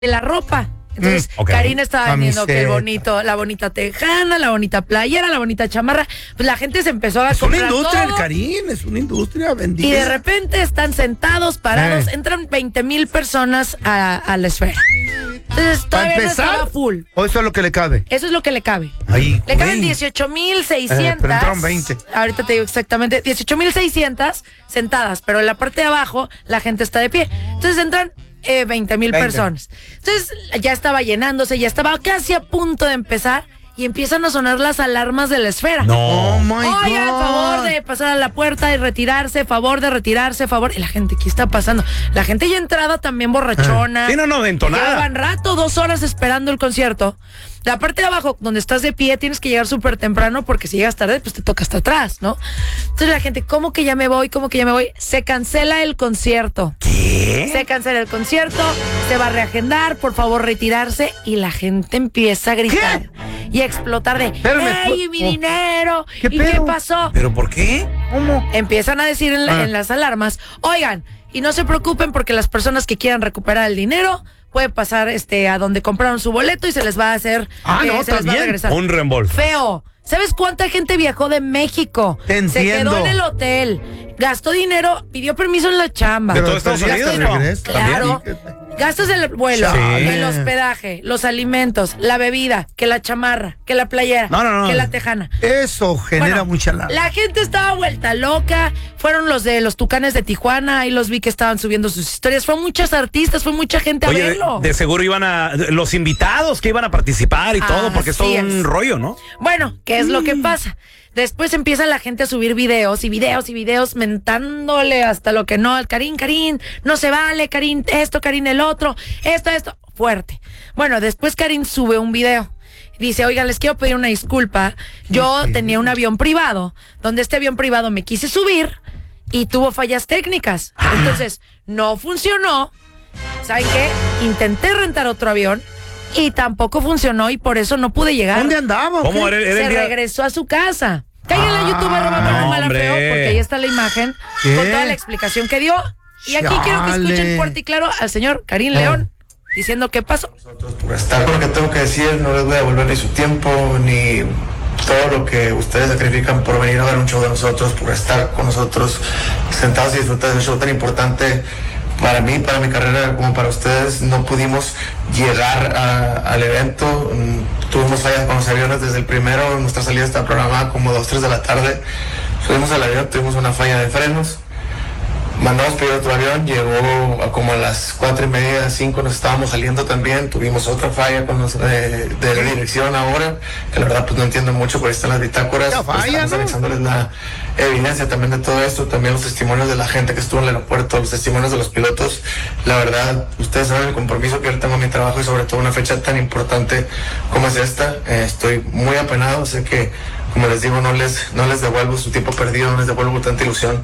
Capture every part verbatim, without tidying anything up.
de la ropa. Entonces, mm, okay. Karina estaba vendiendo que el bonito, la bonita tejana, la bonita playera, la bonita chamarra. Pues la gente se empezó a es comprar. Es una industria todo. el Karin, es una industria vendida. Y de repente están sentados, parados, eh. entran veinte mil personas a, a la esfera. Entonces todavía no estaba full. ¿O eso es lo que le cabe? Eso es lo que le cabe. Ay, le caben dieciocho mil seiscientos. Eh, pero entraron veinte. Ahorita te digo exactamente, dieciocho mil seiscientos sentadas, pero en la parte de abajo la gente está de pie. Entonces entran eh, veinte mil personas. Entonces ya estaba llenándose, ya estaba casi a punto de empezar. Y empiezan a sonar las alarmas de la esfera. No, oh my Oigan, God. favor de pasar a la puerta y retirarse, favor de retirarse, favor. Y la gente, ¿qué está pasando? La gente ya entrada también borrachona. Sí, no, no, entonada. Llevan rato, dos horas esperando el concierto. La parte de abajo, donde estás de pie, tienes que llegar súper temprano porque si llegas tarde, pues te toca hasta atrás, ¿no? Entonces la gente, ¿cómo que ya me voy? ¿Cómo que ya me voy? Se cancela el concierto. ¿Qué? Se cancela el concierto, se va a reagendar, por favor retirarse. Y la gente empieza a gritar. ¿Qué? Y a explotar de, ¡ey, mi dinero! ¿Qué ¿Y pedo? qué pasó? ¿Pero por qué? ¿Cómo? Empiezan a decir en, la, ah. en las alarmas, oigan, y no se preocupen porque las personas que quieran recuperar el dinero pueden pasar este a donde compraron su boleto y se les va a hacer, ah, eh, no, se les va a regresar. Un reembolso. Feo. ¿Sabes cuánta gente viajó de México? Te entiendo. Se quedó en el hotel, gastó dinero, pidió permiso en la chamba. ¿De todo Estados Unidos? No. Claro. Gastos del vuelo, Sí. el hospedaje, los alimentos, la bebida, que la chamarra, que la playera, no, no, no. que la tejana. Eso genera Bueno, mucha lana. La gente estaba vuelta loca. Fueron los de los Tucanes de Tijuana. Ahí los vi que estaban subiendo sus historias. Fue muchos artistas, fue mucha gente Oye, a verlo. De, de seguro iban a... Los invitados que iban a participar y Ah, todo, porque es todo es. un rollo, ¿no? Bueno, ¿qué es lo que pasa? Después empieza la gente a subir videos y videos y videos mentándole hasta lo que no. Karin, Karin, no se vale, Karin, esto, Karin, el otro, esto, esto, fuerte. Bueno, después Karin sube un video. Dice, oigan, les quiero pedir una disculpa. Yo tenía un avión privado, donde este avión privado me quise subir y tuvo fallas técnicas. Entonces, no funcionó. ¿Saben qué? Intenté rentar otro avión y tampoco funcionó y por eso no pude llegar. ¿Dónde andaba? ¿Cómo era, era Se el día? regresó a su casa. Caigan en la YouTube, arroba no, Marco Mala hombre. Feo, porque ahí está la imagen ¿Qué? con toda la explicación que dio. Y aquí Chale. quiero que escuchen fuerte y claro al señor Karin León diciendo qué pasó. Por estar con lo que tengo que decir, no les voy a devolver ni su tiempo, ni todo lo que ustedes sacrifican por venir a ver un show de nosotros, por estar con nosotros sentados y disfrutar de un show tan importante para mí, para mi carrera, como para ustedes. No pudimos llegar a, al evento, tuvimos fallas con los aviones desde el primero, nuestra salida está programada como dos, tres de la tarde, subimos al avión, tuvimos una falla de frenos, mandamos pedir otro avión, llegó a como a las cuatro y media, cinco, nos estábamos saliendo también, tuvimos otra falla con los, eh, de la dirección ahora, que la verdad pues no entiendo mucho, pero ahí están las bitácoras, Ya pues, falla, estamos ¿no? anexándoles la evidencia también de todo esto, también los testimonios de la gente que estuvo en el aeropuerto, los testimonios de los pilotos. La verdad, ustedes saben el compromiso que yo tengo en mi trabajo y sobre todo una fecha tan importante como es esta. Eh, estoy muy apenado, sé que, como les digo, no les, no les devuelvo su tiempo perdido, no les devuelvo tanta ilusión.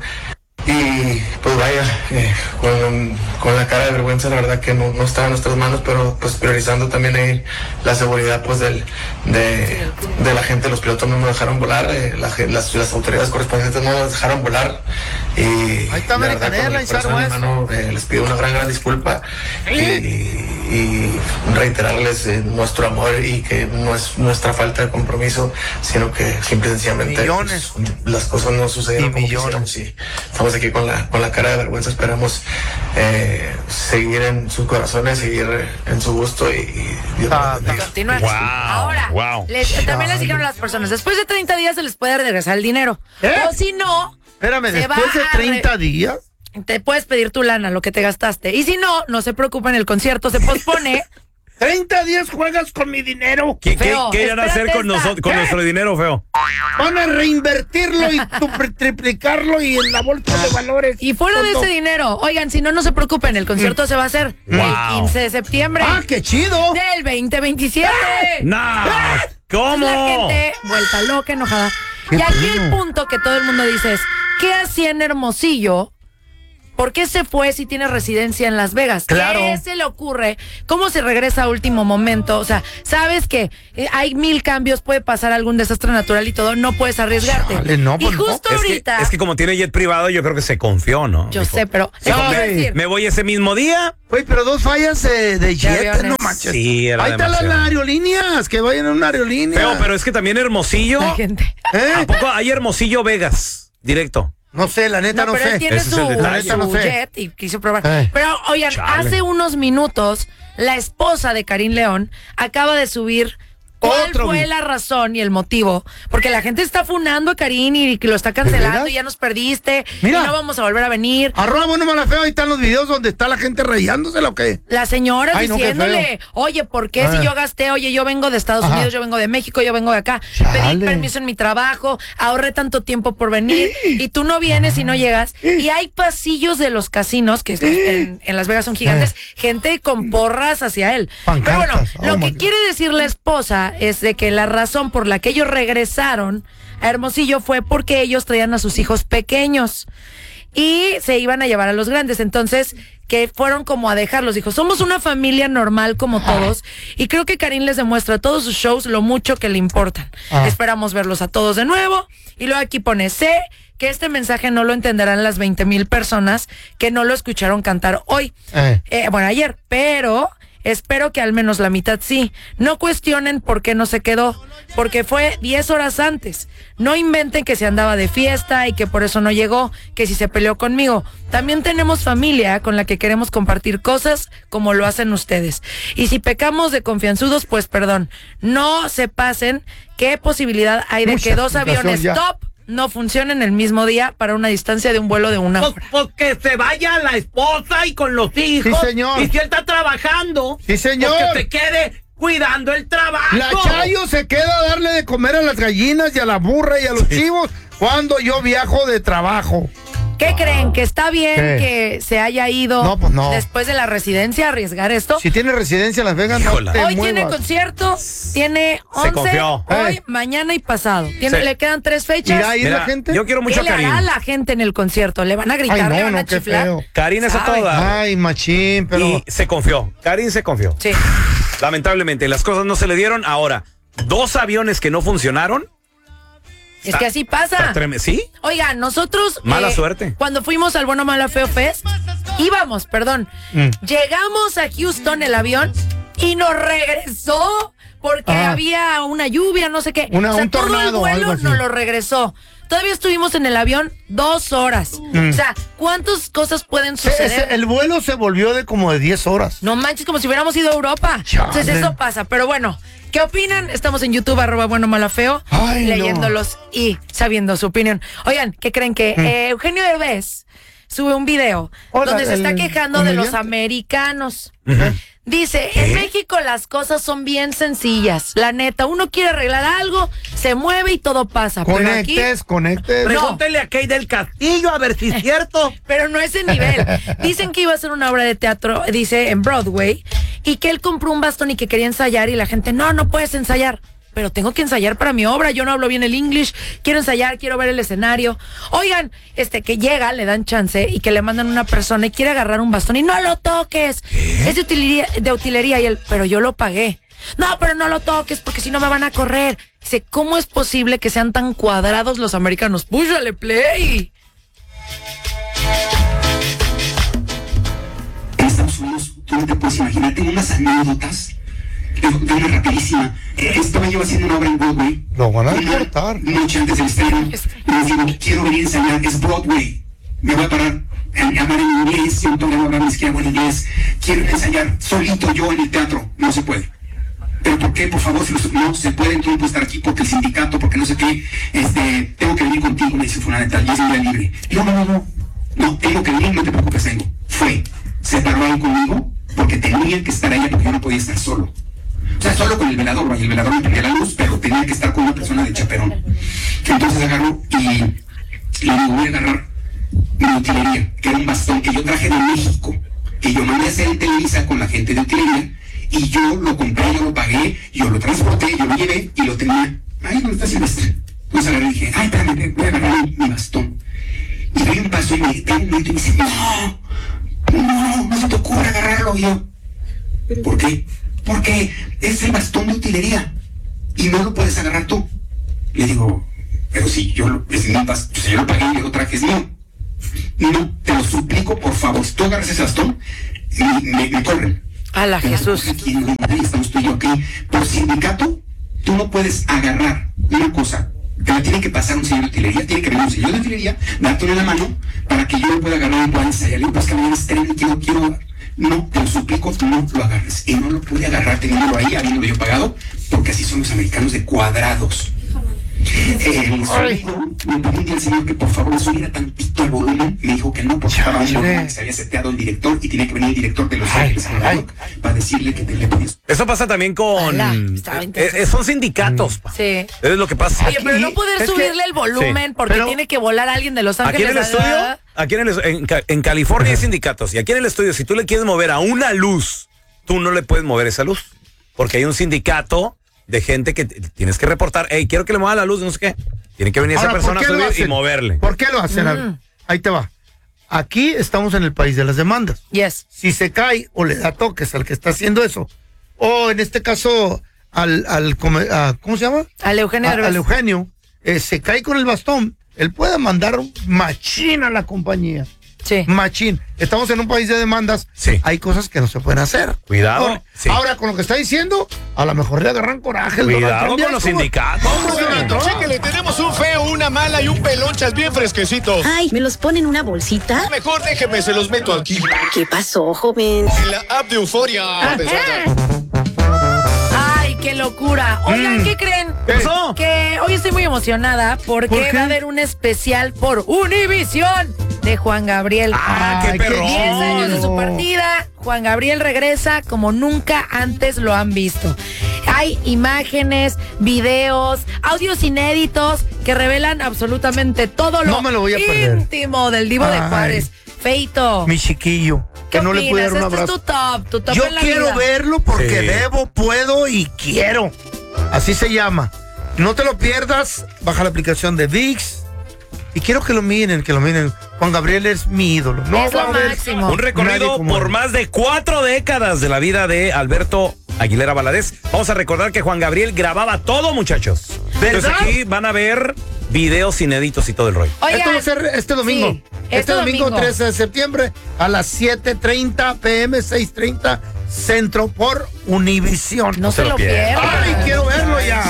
Y pues vaya, eh, con, con la cara de vergüenza, la verdad que no, no está en nuestras manos, pero pues priorizando también ahí la seguridad pues del, de, de la gente. Los pilotos no nos dejaron volar, eh, la, las, las autoridades correspondientes no nos dejaron volar. Y ahí está la verdad, con mi corazón en mano, eh, les pido una gran, gran disculpa y, y reiterarles eh, nuestro amor y que no es nuestra falta de compromiso, sino que simple y sencillamente Millones. pues, las cosas no sucedieron Y como millones. quisiéramos y estamos aquí con la, con la cara de vergüenza. Esperamos eh, seguir en sus corazones, seguir en su gusto y, y Dios Ah, nos bendiga. Continuar. Wow, Ahora, wow. les- también les dijeron a las personas, después de treinta días se les puede regresar el dinero. ¿Eh? O si no, Espérame, se después va de a treinta re- días. te puedes pedir tu lana, lo que te gastaste. Y si no, no se preocupen, el concierto se pospone. treinta días juegas con mi dinero. ¿Qué, qué, Feo, qué irán a hacer espérate con, esta. nosotros, con ¿Qué? nuestro dinero, Feo? Van a reinvertirlo y tu- triplicarlo y en la bolsa de valores. Y fuera de Tonto. ese dinero, oigan, si no, no se preocupen, el concierto se va a hacer Wow. el quince de septiembre ¡Ah, qué chido! del veinte veintisiete. ¡No! ¿Cómo? La gente vuelta loca, enojada. ¿Qué Y aquí el pedo? punto que todo el mundo dice es, ¿qué hacía en Hermosillo ¿por qué se fue si tiene residencia en Las Vegas? Claro. ¿Qué se le ocurre? ¿Cómo se regresa a último momento? O sea, sabes que eh, hay mil cambios, puede pasar algún desastre natural y todo, no puedes arriesgarte. Chale, no, y pues no. justo Es que, ahorita... es que como tiene jet privado, yo creo que se confió, ¿no? Yo Dijo, sé, pero... dijo, ¿qué me, quiero decir? me voy ese mismo día. Oye, pero dos fallas eh, de jet, aviones. no manches. Sí, era Ahí están las demasiado. aerolíneas, que vayan a una aerolínea. Feo, pero es que también Hermosillo. La gente... ¿Eh? ¿A poco hay Hermosillo Vegas? Directo. No sé, la neta No, no, pero él sé. tiene Ese es su, el detalle. su No sé. jet y quiso probar. Eh. Pero, oigan, Chale. hace unos minutos, la esposa de Karim León acaba de subir cuál Otro fue vi- la razón y el motivo. Porque la gente está funando a Karim y que lo está cancelando veras? y ya nos perdiste. Mira. Y no vamos a volver a venir. Arroba bueno mala feo, ahí están los videos donde está la gente reyándose lo que. La señora Ay, no, qué diciéndole, oye, ¿por qué Ah. si yo gasté? Oye, yo vengo de Estados Ajá. Unidos, yo vengo de México, yo vengo de acá. Pedí Chale. permiso en mi trabajo, ahorré tanto tiempo por venir y tú no vienes y no llegas. Y hay pasillos de los casinos, que en, en Las Vegas son gigantes, gente con porras hacia él. Pero bueno, Pancartas. Oh, lo my que God. quiere decir la esposa es de que la razón por la que ellos regresaron a Hermosillo fue porque ellos traían a sus hijos pequeños y se iban a llevar a los grandes. Entonces, que fueron como a dejarlos. Dijo, somos una familia normal como todos. Y creo que Karim les demuestra a todos sus shows lo mucho que le importan. Ah. Esperamos verlos a todos de nuevo. Y luego aquí pone, sé que este mensaje no lo entenderán las veinte mil personas que no lo escucharon cantar hoy. Eh. Eh, bueno, ayer. Pero... espero que al menos la mitad sí. No cuestionen por qué no se quedó, porque fue diez horas antes. No inventen que se andaba de fiesta y que por eso no llegó, que si se peleó conmigo. También tenemos familia con la que queremos compartir cosas como lo hacen ustedes. Y si pecamos de confianzudos, pues perdón. No se pasen. ¿Qué posibilidad hay de Mucha que dos explicación aviones ya. top no funcionen el mismo día para una distancia de un vuelo de una Pues, hora? pues que se vaya la esposa y con los hijos. Sí, señor. Y si él está trabajando, Sí, señor. pues que se quede cuidando el trabajo. La Chayo se queda a darle de comer a las gallinas y a la burra y a los chivos cuando yo viajo de trabajo. ¿Qué creen? ¿Que está bien ¿Qué? que se haya ido No, pues no. después de la residencia a arriesgar esto? Si tiene residencia en Las Vegas, Híjola. no te Hoy tiene muevas. concierto, tiene once, confió. hoy, Eh. mañana y pasado. Tiene, Sí. Le quedan tres fechas. ¿Irá a ir Mira, la gente? yo quiero mucho ¿Qué a le hará a Karim. la gente en el concierto? ¿Le van a gritar? Ay, no, ¿Le van a no, qué chiflar? feo. Karim es a ¿Sabe? toda. Ay, machín, pero... Y se confió. Karim se confió. Sí. Lamentablemente, las cosas no se le dieron. Ahora, dos aviones que no funcionaron. Es que así pasa. Está trem- ¿Sí? Oiga, nosotros... Mala suerte. Cuando fuimos al Bueno Mala Feo Fest, íbamos, perdón, Mm. llegamos a Houston el avión y nos regresó porque Ah. había una lluvia, no sé qué. Una- o sea, un todo tornado, el vuelo algo así. nos lo regresó. Todavía estuvimos en el avión dos horas. Mm. O sea, ¿cuántas cosas pueden Se- suceder? ese- el vuelo se volvió de como de diez horas. No manches, como si hubiéramos ido a Europa. Chale. Entonces eso pasa. Pero bueno, ¿qué opinan? Estamos en YouTube, arroba bueno mala feo, Ay, no. leyéndolos y sabiendo su opinión. Oigan, ¿qué creen que eh, Eugenio Derbez sube un video Hola, donde se está el quejando de los comediante. americanos? Dice, en México las cosas son bien sencillas. La neta, uno quiere arreglar algo, se mueve y todo pasa. Pero aquí, Conectes, conectes. Pregúntele a Kay del Castillo a ver si es cierto. pero no ese nivel. Dicen que iba a ser una obra de teatro, dice, en Broadway, y que él compró un bastón y que quería ensayar y la gente, no, no puedes ensayar. Pero tengo que ensayar para mi obra, yo no hablo bien el English, quiero ensayar, quiero ver el escenario. Oigan, este que llega, le dan chance y que le mandan una persona y quiere agarrar un bastón y no lo toques. Es de utilería, de utilería y él, pero yo lo pagué. No, pero no lo toques porque si no me van a correr. Dice, ¿cómo es posible que sean tan cuadrados los americanos? Púchale play. En Estados Unidos, tú no te puedes imaginar, tengo unas anécdotas de de una rapidísima. Eh, Estaba yo haciendo una obra en Broadway. Lo van a Una cortar. noche antes del estreno, y les digo, quiero venir a ensayar, es Broadway. Me voy a parar a hablar en inglés, yo todavía no hablo ni siquiera buen inglés. Quiero ensayar solito yo en el teatro. No se puede. ¿Pero por qué? Por favor, si los- no se pueden, tú no puedes estar aquí porque el sindicato, porque no sé qué, este, tengo que venir contigo, me dice fulana de tal, y es un día libre. Y yo, no, no, no, no, tengo que venir, no te preocupes, vengo. Fue, se paró ahí conmigo porque tenía que estar ahí porque yo no podía estar solo. O sea, solo con el velador, vaya, el velador me prendía la luz, pero tenía que estar con una persona de chaperón. Entonces agarró y le digo, voy a agarrar mi utilería, que era un bastón que yo traje de México, que yo mandé a hacer en Televisa con la gente de utilería, y yo lo compré, yo lo pagué, yo lo transporté, yo lo llevé y lo tenía ahí donde está Silvestre. Entonces agarré y dije, ay, espérame, voy a agarrar mi, mi bastón. Y doy un paso y me, me, me dice, no, no, no se te ocurre agarrarlo. Y yo, ¿por qué? Porque es el bastón de utilería y no lo puedes agarrar tú. Le digo, pero si yo lo, es mi bastón, si yo lo pagué y lo traje es mío. No, te lo suplico, por favor, si tú agarras ese bastón, me, me, me corren. A la Jesús. Aquí en Guadalajara, estamos tú y yo aquí. Por sindicato, tú no puedes agarrar una cosa. Te la tiene que pasar un señor de utilería, tiene que venir un señor de utilería, dártelo en la mano para que yo lo pueda agarrar y pueda ensayar. Le digo, pues que mañana estreno y quiero, quiero. No, te lo suplico, tú no lo agarres. Y no lo pude agarrar teniéndolo ahí, habiéndolo yo pagado, porque así son los americanos de cuadrados. Eh, el sonido, me pedí un día al señor que por favor le subiera tantito al volumen. Me dijo que no, porque estaba un volumen que se había seteado el director y tenía que venir el director de Los Ángeles para decirle que te le ponías. Eso pasa también con... Ala, estaba eh, interesante. eh, son sindicatos. pa. Sí. Es lo que pasa. Oye, pero no poder es que- subirle el volumen Sí. porque Pero- tiene que volar alguien de Los Aquí Ángeles. en el estudio, ¿verdad? aquí en, el, en, Ca- en California hay sindicatos. Y aquí en el estudio, si tú le quieres mover a una luz, tú no le puedes mover esa luz. Porque hay un sindicato de gente que t- tienes que reportar. Hey, quiero que le mueva la luz, no sé qué. Tiene que venir esa Ahora, ¿por persona a qué lo subir y hacen? moverle. ¿Por qué lo hacen? A ver, ahí te va. Aquí estamos en el país de las demandas. Yes. Si se cae o le da toques al que está haciendo eso, o en este caso al, al come- a- ¿cómo se llama? Al Eugenio A- Derbez. al Eugenio, eh, se cae con el bastón, él puede mandar un machín a la compañía. Sí. Machín. Estamos en un país de demandas. Sí. Hay cosas que no se pueden hacer. Cuidado. Ahora, Sí. ahora, con lo que está diciendo, a lo mejor le agarran coraje. el Donald Cuidado Trump, con ya los es como- sindicatos. ¿Cómo se llama? Chéquele, tenemos un feo, una mala y un pelonchas bien fresquecitos. Ay, ¿me los pone en una bolsita? Mejor déjeme, se los meto aquí. ¿Qué pasó, joven? En la app de Euforia. Ay, qué locura. Oigan, ¿qué creen? ¿Qué pasó? Que hoy estoy muy emocionada porque ¿Por qué? va a haber un especial por Univisión de Juan Gabriel. Ah, qué Ay, qué perrón. diez años de su no. partida, Juan Gabriel regresa como nunca antes lo han visto. Hay imágenes, videos, audios inéditos que revelan absolutamente todo lo, No me lo voy a perder. íntimo del Divo de Ay. Juárez. Feito, Mi chiquillo, ¿qué que no le pude dar un opinas? Este es abrazo. tu top, tu top Yo en la quiero vida. verlo porque Sí. debo, puedo y quiero. Así se llama. No te lo pierdas. Baja la aplicación de ViX. Y quiero que lo miren, que lo miren. Juan Gabriel es mi ídolo. No Es va lo a haber máximo. Un nadie recorrido como por él. más de cuatro décadas de la vida de Alberto Aguilera Valadez. Vamos a recordar que Juan Gabriel grababa todo, muchachos. ¿Verdad? Entonces aquí van a ver videos inéditos y todo el rollo. Oigan, Esto va a ser este domingo. sí, este, este domingo, domingo. trece de septiembre a las siete treinta pm, seis treinta Centro por Univisión. no se lo pierdan. Ay, quiero verlo ya.